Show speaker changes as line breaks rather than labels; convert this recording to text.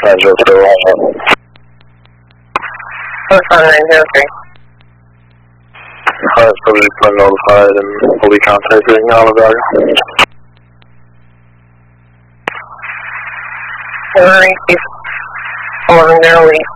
903.
What's on 903?
Alright, subject been notified and will be contacting Oliver.
Alright, 1108.